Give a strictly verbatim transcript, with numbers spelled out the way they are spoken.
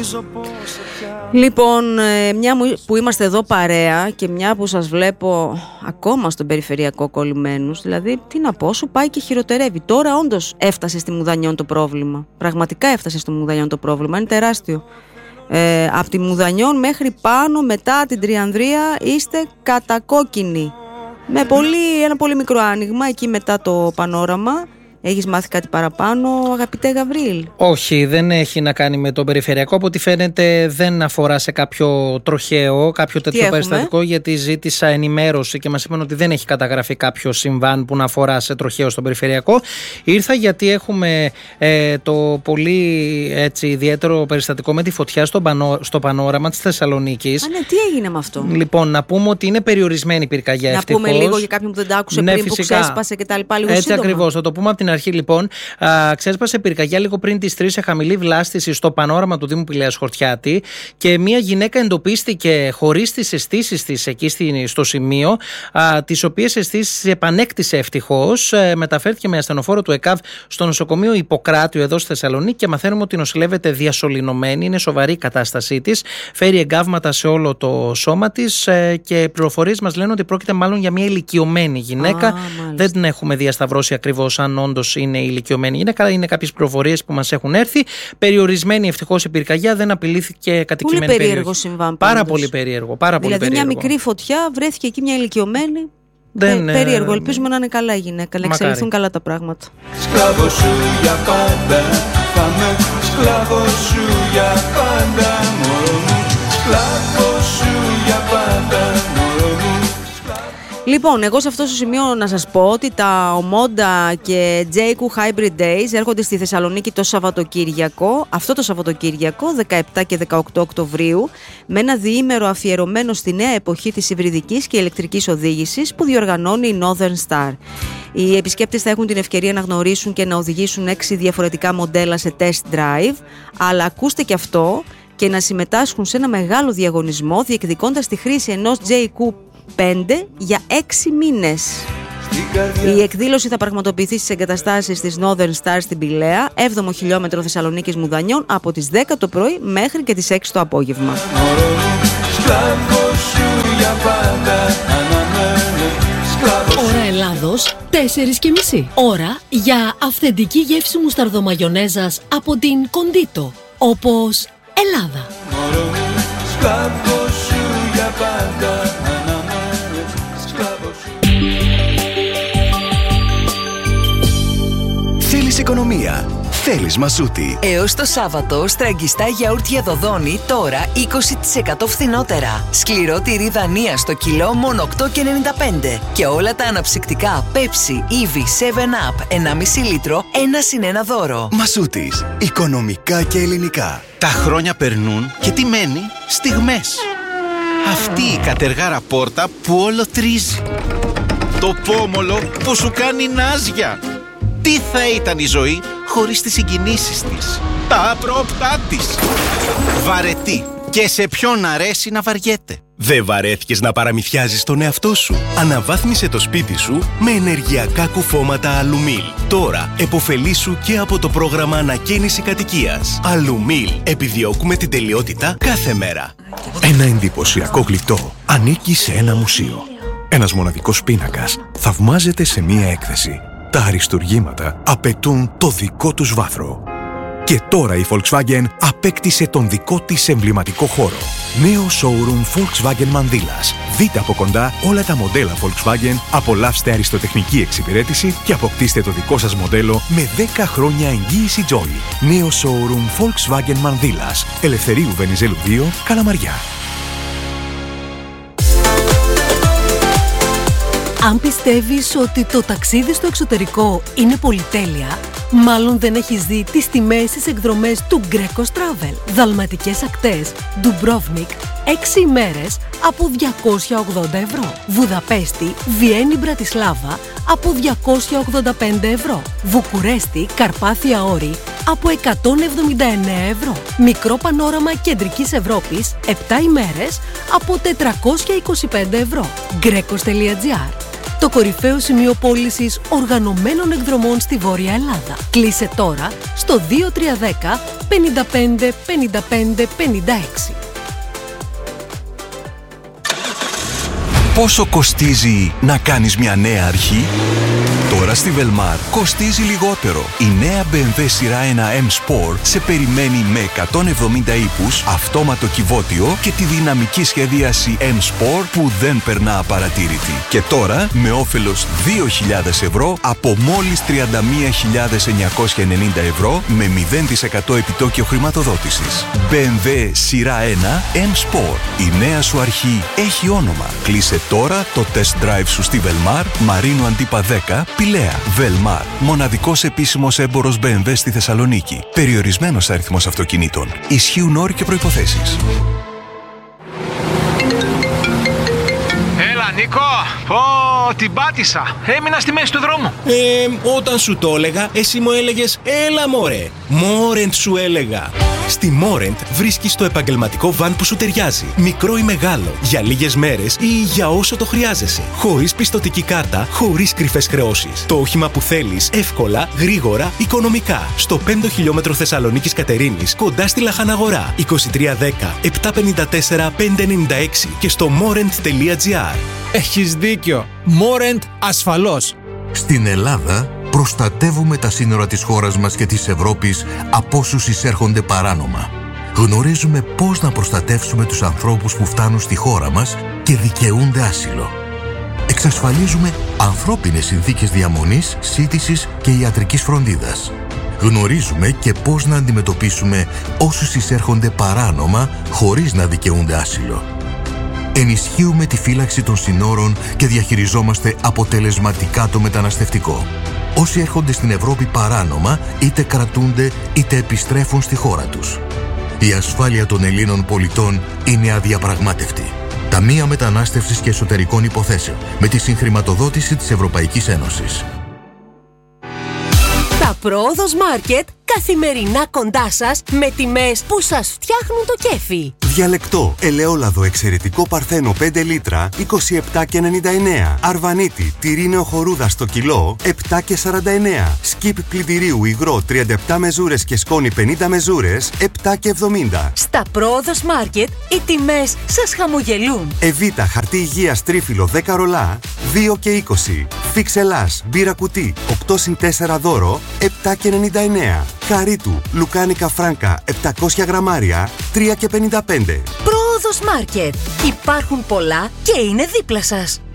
Λοιπόν, μια που είμαστε εδώ παρέα και μια που σας βλέπω ακόμα στον περιφερειακό κολλημένους, δηλαδή τι να πω, σου πάει και χειροτερεύει. Τώρα όντως έφτασε στη Μουδανιών το πρόβλημα. Πραγματικά έφτασε στη Μουδανιών το πρόβλημα, είναι τεράστιο. Ε, από τη Μουδανιών μέχρι πάνω, μετά την Τριανδρία, είστε κατακόκκινοι. Με πολύ, ένα πολύ μικρό άνοιγμα εκεί μετά το πανόραμα. Έχεις μάθει κάτι παραπάνω, αγαπητέ Γαβρίλ? Όχι, δεν έχει να κάνει με το περιφερειακό. Από ό,τι φαίνεται δεν αφορά σε κάποιο τροχαίο, κάποιο τέτοιο περιστατικό, γιατί ζήτησα ενημέρωση και μας είπαν ότι δεν έχει καταγραφεί κάποιο συμβάν που να αφορά σε τροχαίο στο περιφερειακό. Ήρθα γιατί έχουμε ε, το πολύ έτσι, ιδιαίτερο περιστατικό με τη φωτιά στο, πανό, στο πανόραμα της Θεσσαλονίκης. Α, ναι, τι έγινε με αυτό? Λοιπόν, να πούμε ότι είναι περιορισμένη η πυρκαγιά. Να ευτυχώς. πούμε λίγο για κάποιον που δεν τα άκουσε, ναι, πριν, φυσικά, που ξέσπασε και τα λοιπά, λίγο έτσι ακριβώς, θα το πούμε από την αρχή λοιπόν. Α, ξέσπασε πυρκαγιά λίγο πριν τις τρεις σε χαμηλή βλάστηση στο πανόραμα του Δήμου Πηλαίας Χορτιάτη και μια γυναίκα εντοπίστηκε χωρίς τις αισθήσεις της εκεί στο σημείο, α, τις οποίες αισθήσεις επανέκτησε ευτυχώς. Ε, μεταφέρθηκε με ασθενοφόρο του ΕΚΑΒ στο νοσοκομείο Ιπποκράτειου εδώ στη Θεσσαλονίκη και μαθαίνουμε ότι νοσηλεύεται διασωληνωμένη. Είναι σοβαρή η κατάστασή της. Φέρει εγκάβματα σε όλο το σώμα της ε, και πληροφορίες μας λένε ότι πρόκειται μάλλον για μια ηλικιωμένη γυναίκα. Α, δεν την έχουμε διασταυρώσει ακριβώς αν όντως είναι ηλικιωμένη γυναίκα. Είναι κάποιες πληροφορίες που μας έχουν έρθει. Περιορισμένη ευτυχώς η πυρκαγιά, δεν απειλήθηκε κατοικημένη περιοχή. Πολύ περίεργο συμβάν. Πάρα πολύ περίεργο. Πάρα δηλαδή, πολύ περίεργο. Μια μικρή φωτιά, βρέθηκε εκεί μια ηλικιωμένη. Δεν, Πε, περίεργο. Ελπίζουμε να είναι καλά η γυναίκα, να εξελιχθούν καλά τα πράγματα. Σκλάβο σου για πάντα, πάμε. Σκλάβο σου για πάντα, μωρό μου. Σκλάβο σου για πάντα, μωρό μου. Λοιπόν, εγώ σε αυτό το σημείο να σας πω ότι τα Ομόντα και Τζέικου Hybrid Days έρχονται στη Θεσσαλονίκη το Σαββατοκύριακο, αυτό το Σαββατοκύριακο, δεκαεπτά και δεκαοκτώ Οκτωβρίου, με ένα διήμερο αφιερωμένο στη νέα εποχή της υβριδικής και ηλεκτρικής οδήγησης που διοργανώνει η Northern Star. Οι επισκέπτες θα έχουν την ευκαιρία να γνωρίσουν και να οδηγήσουν έξι διαφορετικά μοντέλα σε test drive, αλλά ακούστε και αυτό, και να συμμετάσχουν σε ένα μεγάλο διαγωνισμό διεκδικώντας τη χρήση ενός Τζέικου πέντε για έξι μήνες. Η εκδήλωση θα πραγματοποιηθεί στις εγκαταστάσεις της Northern Star στην Πηλαία, έβδομο χιλιόμετρο Θεσσαλονίκης Μουδανιών, από τις δέκα το πρωί μέχρι και τις έξι το απόγευμα. Ώρα Ελλάδος, τέσσερις και μισή. Ώρα για αυθεντική γεύση μουσταρδομαγιονέζας από την Κοντίτο, όπως Ελλάδα. Θέλεις οικονομία, θέλεις Μασούτη. Έως το Σάββατο, στραγγιστά γιαούρτια Δοδόνη τώρα είκοσι τοις εκατό φθηνότερα. Σκληρό τυρί Δανία στο κιλό μόνο οκτώ και ενενήντα πέντε. Και όλα τα αναψυκτικά Pepsi, Eevee, seven up, ενάμιση λίτρο, ένα συν ένα δώρο. Μασούτης, οικονομικά και ελληνικά. Τα χρόνια περνούν και τι μένει? Στιγμές. Αυτή η κατεργάρα πόρτα που όλο τρίζει. Το πόμολο που σου κάνει νάζια. Τι θα ήταν η ζωή χωρίς τις συγκινήσεις της, τα απρόπτά της. Βαρετή, και σε ποιον αρέσει να βαριέται. Δεν βαρέθηκες να παραμυθιάζεις τον εαυτό σου? Αναβάθμισε το σπίτι σου με ενεργειακά κουφώματα Αλουμίλ. Τώρα επωφελήσου και από το πρόγραμμα ανακαίνιση κατοικίας. Αλουμίλ. Επιδιώκουμε την τελειότητα κάθε μέρα. Ένα εντυπωσιακό γλυπτό ανήκει σε ένα μουσείο. Ένας μοναδικός πίνακας θαυμάζεται σε μία έκθεση. Τα αριστουργήματα απαιτούν το δικό τους βάθρο. Και τώρα η Volkswagen απέκτησε τον δικό της εμβληματικό χώρο. Νέο showroom Volkswagen Μανδύλας. Δείτε από κοντά όλα τα μοντέλα Volkswagen, απολαύστε αριστοτεχνική εξυπηρέτηση και αποκτήστε το δικό σας μοντέλο με δέκα χρόνια εγγύηση Joy. Νέο showroom Volkswagen Μανδύλας. Ελευθερίου Βενιζέλου δύο, Καλαμαριά. Αν πιστεύεις ότι το ταξίδι στο εξωτερικό είναι πολυτέλεια, μάλλον δεν έχεις δει τις τιμές στις εκδρομές του Greco Travel. Δαλματικές ακτές, Dubrovnik, έξι ημέρες από διακόσια ογδόντα ευρώ. Βουδαπέστη, Βιέννη, Μπρατισλάβα από διακόσια ογδόντα πέντε ευρώ. Βουκουρέστη, Καρπάθια Όρη από εκατόν εβδομήντα εννέα ευρώ. Μικρό πανόραμα Κεντρικής Ευρώπης, επτά ημέρες από τετρακόσια είκοσι πέντε ευρώ. Grecos τελεία gr. Το κορυφαίο σημείο πώλησης οργανωμένων εκδρομών στη Βόρεια Ελλάδα. Κλείσε τώρα στο δύο τρία ένα μηδέν πέντε πέντε πέντε πέντε πέντε έξι. Πόσο κοστίζει να κάνεις μια νέα αρχή? Τώρα στη Velmar κοστίζει λιγότερο. Η νέα μπι εμ ντάμπλιου σειρά ένα M Sport σε περιμένει με εκατόν εβδομήντα ύπους, αυτόματο κυβότιο και τη δυναμική σχεδίαση M Sport που δεν περνά απαρατήρητη. Και τώρα με όφελος δύο χιλιάδες ευρώ από μόλις τριάντα μία χιλιάδες εννιακόσια ενενήντα ευρώ με μηδέν τοις εκατό επιτόκιο χρηματοδότησης. μπι εμ ντάμπλιου σειρά ένα M Sport. Η νέα σου αρχή έχει όνομα. Κλείσε τώρα το test drive σου στη Velmar, Μαρίνου Αντίπα δέκα, Πηλαία. Velmar, μοναδικός επίσημος έμπορος μπι εμ ντάμπλιου στη Θεσσαλονίκη. Περιορισμένος αριθμός αυτοκινήτων. Ισχύουν όροι και προϋποθέσεις. Έλα Νίκο, πω την πάτησα. Έμεινα στη μέση του δρόμου. Ε, όταν σου το έλεγα, εσύ μου έλεγες έλα μωρέ. Μόρεντ σου έλεγα. Στη Μόρεντ βρίσκεις το επαγγελματικό βαν που σου ταιριάζει. Μικρό ή μεγάλο, για λίγες μέρες ή για όσο το χρειάζεσαι. Χωρίς πιστωτική κάρτα, χωρίς κρυφές χρεώσεις. Το όχημα που θέλεις, εύκολα, γρήγορα, οικονομικά. Στο πέμπτο χιλιόμετρο Θεσσαλονίκης Κατερίνης, κοντά στη Λαχαναγορά. είκοσι τρία δέκα επτακόσια πενήντα τέσσερα πεντακόσια ενενήντα έξι και στο μόρεντ τελεία τζι άρ. Έχεις δίκιο. Μόρεντ ασφαλώς. Στην Ελλάδα προστατεύουμε τα σύνορα της χώρας μας και της Ευρώπης από όσους εισέρχονται παράνομα. Γνωρίζουμε πώς να προστατεύσουμε τους ανθρώπους που φτάνουν στη χώρα μας και δικαιούνται άσυλο. Εξασφαλίζουμε ανθρώπινες συνθήκες διαμονής, σύντησης και ιατρικής φροντίδας. Γνωρίζουμε και πώς να αντιμετωπίσουμε όσους εισέρχονται παράνομα χωρίς να δικαιούνται άσυλο. Ενισχύουμε τη φύλαξη των συνόρων και διαχειριζόμαστε αποτελεσματικά το μεταναστευτικό. Όσοι έρχονται στην Ευρώπη παράνομα, είτε κρατούνται είτε επιστρέφουν στη χώρα τους. Η ασφάλεια των Ελλήνων πολιτών είναι αδιαπραγμάτευτη. Ταμεία Μετανάστευσης και Εσωτερικών Υποθέσεων, με τη συγχρηματοδότηση της Ευρωπαϊκής Ένωσης. Τα Πρόοδος Μάρκετ, καθημερινά κοντά σας με τιμές που σας φτιάχνουν το κέφι. Διαλεκτό, ελαιόλαδο εξαιρετικό παρθένο πέντε λίτρα, είκοσι επτά και ενενήντα εννέα. Αρβανίτη, τυρί νεοχορούδα στο κιλό, επτά και σαράντα εννέα. Σκιπ πλυντηρίου υγρό τριάντα επτά μεζούρες και σκόνη πενήντα μεζούρες, επτά και εβδομήντα. Στα Πρόοδος Μάρκετ, οι τιμές σας χαμογελούν. Εβίτα, χαρτί υγείας τρίφυλλο δέκα ρολά, δύο και είκοσι. Φίξ Ελλάς, μπύρα κουτί, οκτώ συν τέσσερα δώρο, επτά και ενενήντα εννέα. Καρίτου, λουκάνικα φράνκα, επτακόσια γραμμάρια, τρία και πενήντα πέντε. Πρόοδος Μάρκετ. Υπάρχουν πολλά και είναι δίπλα σας.